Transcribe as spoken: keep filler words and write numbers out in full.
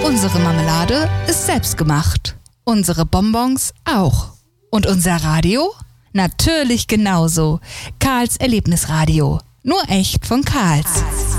Unsere Marmelade ist selbst gemacht. Unsere Bonbons auch. Und unser Radio? Natürlich genauso. Karls Erlebnisradio. Nur echt von Karls.